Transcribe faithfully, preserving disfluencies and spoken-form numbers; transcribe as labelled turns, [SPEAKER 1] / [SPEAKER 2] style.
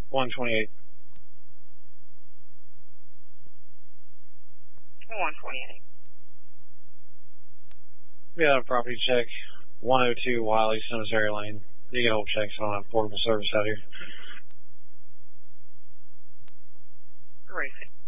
[SPEAKER 1] one twenty-eight.
[SPEAKER 2] one twenty-eight.
[SPEAKER 1] We had a property check, one oh two Wiley Cemetery Lane. You get old checks, I don't have portable service out here.
[SPEAKER 2] Racing.